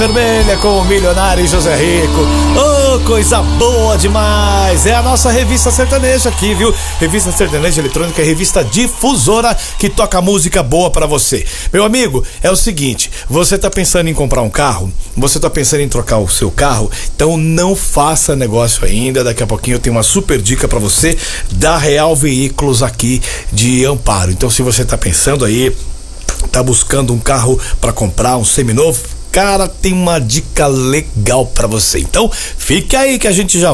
Vermelha com o milionário José Rico. Oh, coisa boa demais. É a nossa revista sertaneja aqui, viu? Revista sertaneja eletrônica é revista difusora que toca música boa pra você. Meu amigo, é o seguinte, você tá pensando em comprar um carro? Você tá pensando em trocar o seu carro? Então não faça negócio ainda. Daqui a pouquinho eu tenho uma super dica pra você da Real Veículos aqui de Amparo. Então se você tá pensando aí, tá buscando um carro pra comprar, um seminovo, cara, tem uma dica legal pra você. Então, fique aí que a gente já